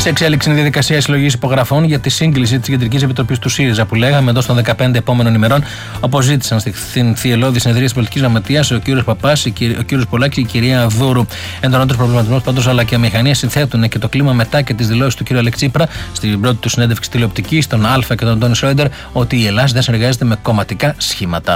Σε εξέλιξη είναι η διαδικασία συλλογής υπογραφών για τη σύγκληση της Κεντρικής Επιτροπής του ΣΥΡΙΖΑ που λέγαμε εντός των 15 επόμενων ημερών, όπως ζήτησαν στην θυελλώδη συνεδρία της Πολιτικής Γραμματείας ο κ. Παπάς, ο κ. Πολάκης και η κυρία Δούρου. Εντονότερος προβληματισμός πάντως αλλά και αμηχανία συνθέτουν και το κλίμα μετά και τις δηλώσεις του κ. Αλεξίπρα στην πρώτη του συνέντευξη τηλεοπτική, στον Α και τον Αντώνη Σρόιντερ, ότι η Ελλάδα δεν συνεργάζεται με κομματικά σχήματα.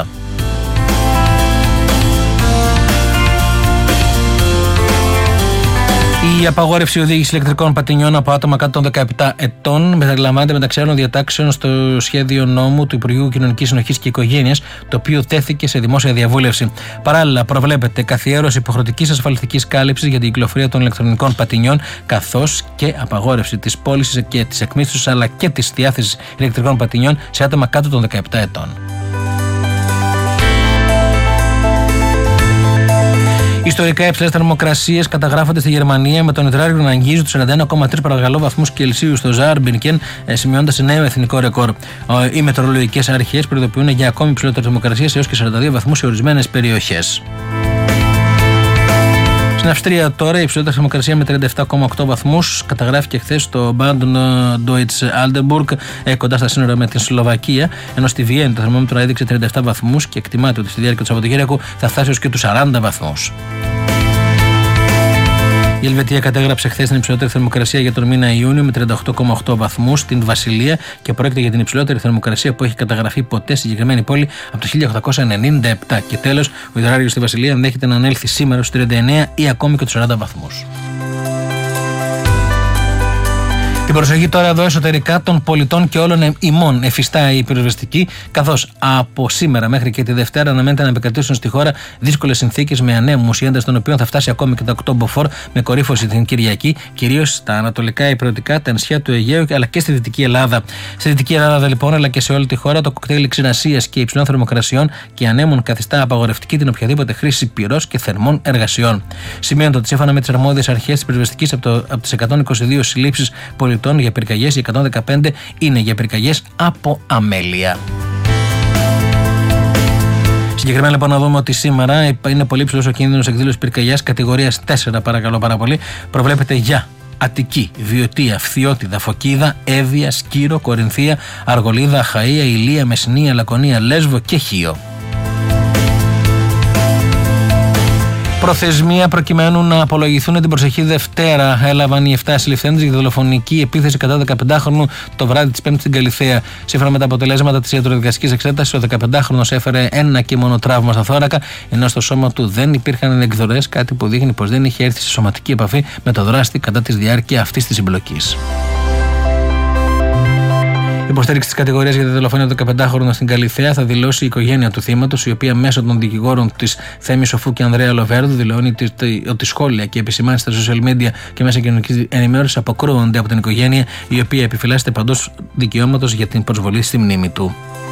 Η απαγόρευση οδήγηση ηλεκτρικών πατινιών από άτομα κάτω των 17 ετών περιλαμβάνεται μεταξύ άλλων διατάξεων στο σχέδιο νόμου του Υπουργείου Κοινωνικής Συνοχής και Οικογένειας, το οποίο τέθηκε σε δημόσια διαβούλευση. Παράλληλα, προβλέπεται καθιέρωση υποχρεωτικής ασφαλιστικής κάλυψης για την κυκλοφορία των ηλεκτρονικών πατινιών, καθώς και απαγόρευση της πώλησης και της εκμίσθωσης αλλά και της διάθεσης ηλεκτρικών πατινιών σε άτομα κάτω των 17 ετών. Ιστορικά υψηλές θερμοκρασίες καταγράφονται στη Γερμανία, με τον υδράργυρο να αγγίζει τους 41,3 παρακαλώ βαθμούς Κελσίου στο Ζάρμπινκεν, σημειώνοντας νέο εθνικό ρεκόρ. Οι μετεωρολογικές αρχές προειδοποιούν για ακόμη υψηλότερες θερμοκρασίες έως και 42 βαθμούς σε ορισμένες περιοχές. Στην Αυστρία τώρα η υψηλότερη θερμοκρασία με 37,8 βαθμούς καταγράφηκε χθες στο Bad Deutsch Altenburg, κοντά στα σύνορα με την Σλοβακία, ενώ στη Βιέννη το θερμόμετρο έδειξε 37 βαθμούς και εκτιμάται ότι στη διάρκεια του Σαββατοκύριακου θα φτάσει έως και τους 40 βαθμούς. Η Ελβετία κατέγραψε χθες την υψηλότερη θερμοκρασία για τον μήνα Ιούνιο με 38,8 βαθμούς στην Βασιλεία και πρόκειται για την υψηλότερη θερμοκρασία που έχει καταγραφεί ποτέ στη συγκεκριμένη πόλη από το 1897. Και τέλος, ο υδράργυρος στη Βασιλεία ενδέχεται να ανέλθει σήμερα στους 39 ή ακόμη και τους 40 βαθμούς. Την προσοχή τώρα εδώ εσωτερικά των πολιτών και όλων ημών εφιστά η πυροσβεστική, καθώς από σήμερα μέχρι και τη Δευτέρα αναμένεται να επικρατήσουν στη χώρα δύσκολες συνθήκες με ανέμους, η ένταση των οποίων θα φτάσει ακόμη και τα 8 μποφόρ με κορύφωση την Κυριακή, κυρίως στα ανατολικά υπηρετικά, τα νησιά του Αιγαίου αλλά και στη Δυτική Ελλάδα. Στη Δυτική Ελλάδα λοιπόν, αλλά και σε όλη τη χώρα, το κοκτέιλ ξηρασίας και υψηλών θερμοκρασιών και ανέμων καθιστά απαγορευτική την οποιαδήποτε χρήση πυρός και θερμών εργασιών. Σημειώνεται ότι σύμφωνα με τις αρμόδιες αρχές της πυροσβεστικής από τις 122 συλλήψεις πολιτών για πυρκαγιές, οι 115 είναι για πυρκαγιές από αμέλεια. Συγκεκριμένα λοιπόν να δούμε ότι σήμερα είναι πολύ ψηλός ο κίνδυνος εκδήλωσης πυρκαγιάς κατηγορίας 4, παρακαλώ πάρα πολύ. Προβλέπεται για Αττική, Βιωτία, Φθιώτιδα, Φωκίδα, Εύβοια, Σκύρο, Κορινθία, Αργολίδα, Αχαΐα, Ηλία, Μεσσηνία, Λακωνία, Λέσβο και Χίο. Προθεσμία προκειμένου να απολογηθούν την προσεχή Δευτέρα έλαβαν οι 7 συλληφθέντες για τη δολοφονική επίθεση κατά 15χρονου το βράδυ της Πέμπτης στην Καλιθέα. Σύμφωνα με τα αποτελέσματα της ιατροδικαστικής εξέτασης, ο 15χρονος έφερε ένα και μόνο τραύμα στα θώρακα, ενώ στο σώμα του δεν υπήρχαν εκδορές, κάτι που δείχνει πως δεν είχε έρθει σε σωματική επαφή με το δράστη κατά τη διάρκεια αυτής της συμπλοκής. Η υποστήριξη της κατηγορίας για τη δολοφονία του 15χρονου στην Καλιθέα θα δηλώσει η οικογένεια του θύματος, η οποία μέσω των δικηγόρων της Θέμη Σοφού και Ανδρέα Λοβέρδου δηλώνει ότι σχόλια και επισημάνσεις στα social media και μέσα κοινωνικής ενημέρωσης αποκρούονται από την οικογένεια, η οποία επιφυλάσσεται παντός δικαιώματος για την προσβολή στη μνήμη του.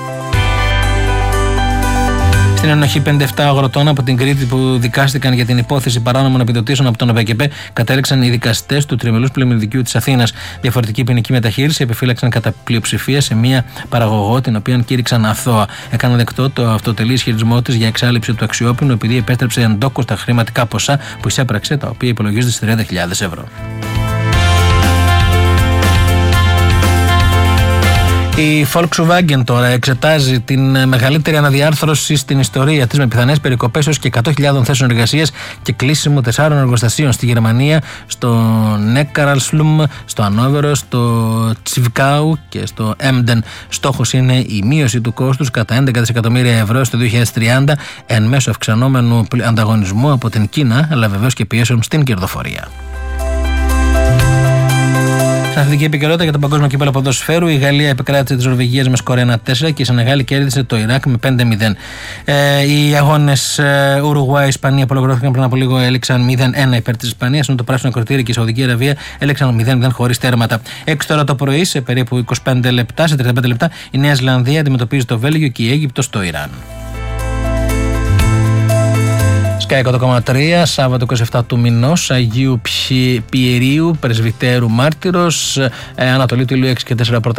Στην ενοχή 57 αγροτών από την Κρήτη που δικάστηκαν για την υπόθεση παράνομων επιδοτήσεων από τον ΟΒΚΠ κατέληξαν οι δικαστές του Τριμελούς Πλημμυρικού της Αθήνας. Διαφορετική ποινική μεταχείριση επιφύλαξαν κατά πλειοψηφία σε μία παραγωγό, την οποία κήρυξαν αθώα. Έκανε δεκτό το αυτοτελή ισχυρισμό της για εξάλληψη του αξιόπινου, επειδή επέστρεψε εντόκως τα χρηματικά ποσά που εισέπραξε, τα οποία υπολογίζονται στις 30.000 ευρώ. Η Volkswagen τώρα εξετάζει την μεγαλύτερη αναδιάρθρωση στην ιστορία της, με πιθανές περικοπές έως και 100.000 θέσεων εργασίας και κλείσιμο 4 εργοστασίων στη Γερμανία, στο Neckarsulm, στο Ανόβερο, στο Τσιβκάου και στο Emden. Στόχος είναι η μείωση του κόστους κατά 11 δισεκατομμύρια ευρώ στο 2030 εν μέσω αυξανόμενου ανταγωνισμού από την Κίνα, αλλά βεβαίως και πιέσεων στην κερδοφορία. Στην αθλητική επικαιρότητα για το παγκόσμιο κύπελλο ποδοσφαίρου, η Γαλλία επικράτησε τη Νορβηγία με σκορ 1-4 και η Σενεγάλη κέρδισε το Ιράκ με 5-0. Οι αγώνες Ουρουγουάη-Ισπανία που ολοκληρώθηκαν πριν από λίγο έληξαν 0-1 υπέρ της Ισπανίας, ενώ το πράσινο κροτήρι και η Σαουδική Αραβία έληξαν 0-0 χωρίς τέρματα. 6 τώρα το πρωί, σε περίπου 35 λεπτά, σε 35 λεπτά, η Νέα Ζηλανδία αντιμετωπίζει το Βέλγιο και η Αίγυπτος το Ιράν. Sky 100,3, Σάββατο 27 του μηνός, Αγίου Πιερίου, Πρεσβυτέρου Μάρτυρος, Ανατολή του Ήλιου 6 και 4 πρώτα.